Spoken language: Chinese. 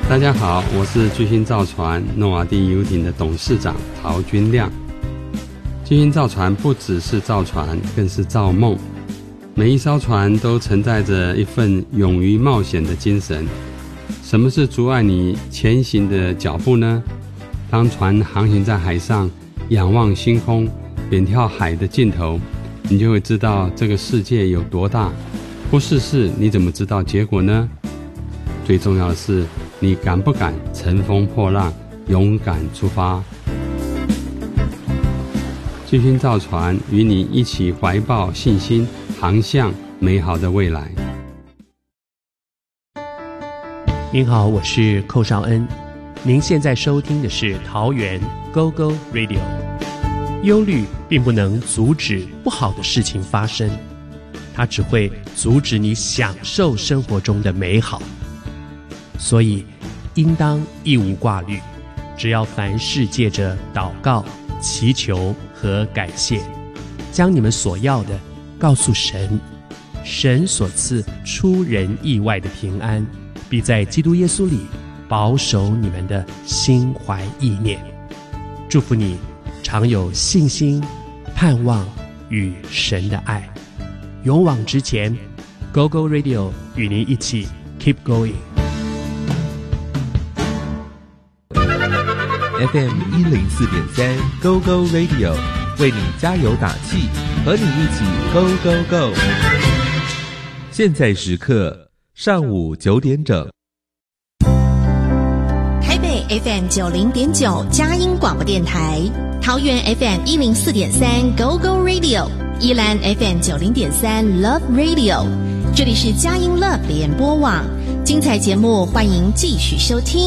大家好，我是巨星造船诺瓦第游艇的董事长陶君亮。巨星造船不只是造船，更是造梦。每一艘船都承载着一份勇于冒险的精神。什么是阻碍你前行的脚步呢？当船航行在海上，仰望星空，远眺海的尽头，你就会知道这个世界有多大。不试试，你怎么知道结果呢？最重要的是，你敢不敢乘风破浪，勇敢出发？巨星造船与你一起怀抱信心，航向美好的未来。 您好，我是寇绍恩。您现在收听的是桃园 GoGo Radio。 忧虑并不能阻止不好的事情发生，它只会阻止你享受生活中的美好。所以应当一无挂虑，只要凡事借着祷告、祈求和感谢，将你们所要的告诉神，神所赐出人意外的平安，必在基督耶稣里保守你们的心怀意念。祝福你常有信心、盼望与神的爱，勇往直前。 GoGo Radio 与您一起 Keep going。FM 104.3 GoGo Radio 为你加油打气，和你一起 Go Go Go。现在时刻上午9点整。 台北 FM 90.9佳音广播電台，桃園 FM 104.3 GoGo Radio， 宜蘭 FM 90.3 Love Radio， 這裡是佳音 Love 聯播網，精彩節目歡迎繼續收聽。